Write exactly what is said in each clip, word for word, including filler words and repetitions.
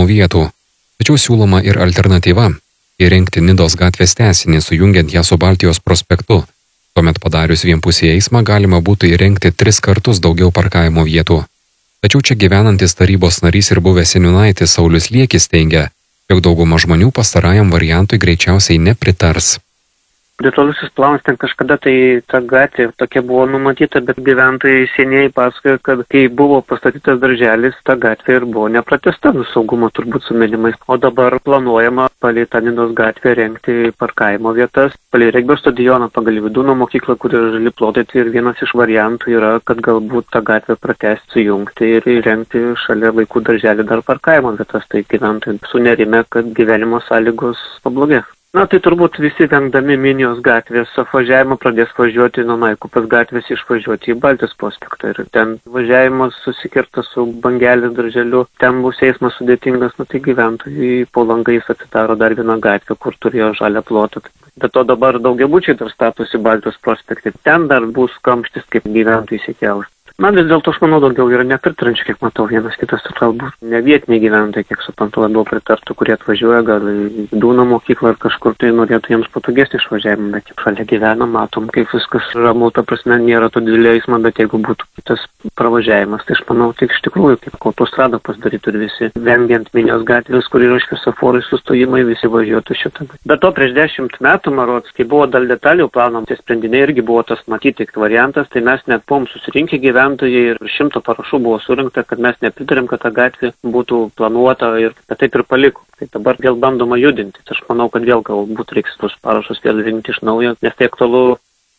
parkavimo vietų. Tačiau siūloma ir alternatyva – įrengti Nidos gatvės tęsinį, sujungiant ją su Baltijos prospektu. Tuomet padarius vienpusį eismą galima būtų įrengti tris kartus daugiau parkavimo vietų. Tačiau čia gyvenantis tarybos narys ir buvęs seniūnaitis Saulius Liekis teigia, jog dauguma žmonių pastarajam variantui greičiausiai nepritars. Detalusis planas ten kažkada tai ta gatvė tokia buvo numatyta, bet gyventojai senieji pasakojo, kad kai buvo pastatytas darželis, ta gatvė ir buvo nepratęsta, saugumo turbūt sumenimais. O dabar planuojama palei tą Nidos gatvę rengti parkavimo vietas, palei regbio stadioną, pagal Vidūno mokyklą, kur yra žali plotai, tai ir vienas iš variantų yra, kad galbūt tą gatvę pratęsti, sujungti ir įrengti šalia vaikų darželį dar parkavimo vietas, tai gyventojai sunerime, kad gyvenimo sąlygos pablogės. Na, tai turbūt visi vengdami Minijos gatvės apvažiavimo pradės važiuoti nuo Naikupės gatvės išvažiuoti į Baltijos prospektą. Ir ten važiavimas susikirta su Bangelės darželiu, ten bus eismas sudėtingas, nu tai gyventojai po langais atsidaro dar vieną gatvę, kur turėjo žalią plotą. Bet to dabar daugiabučiai dar statosi Baltijos prospekte. Ten dar bus kamštis, kaip gyventojai įsikels. Na, vis dėlto aš manau daugiau yra nepritrančių, kiek matau, vienas kitas galbūt ne vietiniai gyventojai, kiek suprantu, labiau pritartų, kurie atvažiuoja gal į Vidūno mokyklą ar kažkur tai norėtų jiems patogesnį išvažiavimą, bet šalia gyvena, matom, kaip viskas ramu, ta prasme, nėra to didelio eismo, bet jeigu būtų kitas pravažiavimas, tai aš manau, tai iš tikrųjų, kaip autostradą pasidarytų ir visi, vengiant Minijos gatvės, kur yra šviesoforai sustojimai, visi važiuotų šitą. Bet to prieš dešimt metų, marods, kai buvo dal detalių planom, tie sprendiniai irgi buvo tas matyti variantas, tai mes net buvom susirinkę gyventojai ir šimto parašų buvo surinkta, kad mes nepritarėm, kad ta gatvė būtų planuota ir kad taip ir paliko. Tai dabar vėl bandoma judinti. Tai aš manau, kad vėl galbūt reiks tuos parašus vėl rinkti iš naujo, nes tai aktualu.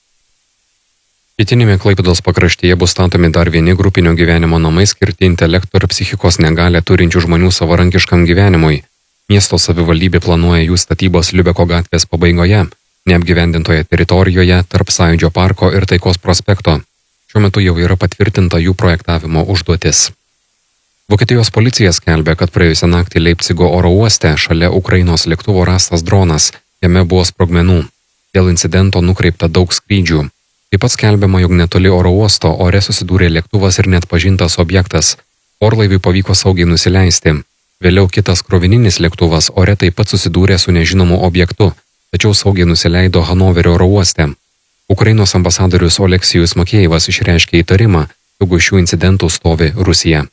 Pietinėme Klaipėdos pakraštyje bus statomi dar vieni grupinio gyvenimo namai skirti intelekto ir psichikos negalią turinčių žmonių savarankiškam gyvenimui. Miesto savivaldybė planuoja jų statybos Liubeko gatvės pabaigoje, neapgyvendintoje teritorijoje tarp Sąjūdžio parko ir Taikos prospekto. Šiuo metu jau yra patvirtinta jų projektavimo užduotis. Vokietijos policija skelbia, kad praėjusią naktį Leipcigo oro uoste šalia Ukrainos lėktuvo rastas dronas, jame buvo sprogmenų. Dėl incidento nukreipta daug skrydžių. Taip pat skelbiama, jog netoli oro uosto ore susidūrė lėktuvas ir net pažintas objektas. Orlaiviui pavyko saugiai nusileisti. Vėliau kitas krovininis lėktuvas ore taip pat susidūrė su nežinomu objektu, tačiau saugiai nusileido Hanoverio oro uoste. Ukrainos ambasadorius Oleksijus Makėjevas išreiškė įtarimą, jog už šių incidentų stovi Rusija.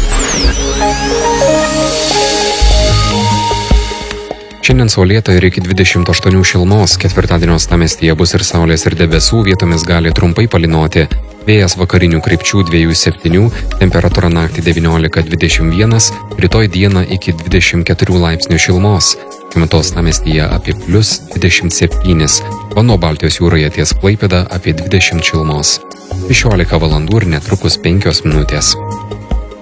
Šiandien saulėta ir iki dvidešimt aštuonių šilumos, ketvirtadienio uostamiestyje bus ir saulės ir debesų, vietomis gali trumpai palynoti. Vėjas vakarinių krypčių dviejų septynių, temperatūra naktį devyniolika dvidešimt vienas, rytoj dieną iki dvidešimt keturių laipsnių šilumos. Šiuo metu uostamiestyje apie plius dvidešimt septynis, Vanduo Baltijos jūroje ties Klaipėda apie dvidešimt šilumos. šešiolika valandų ir netrukus penkios minutės.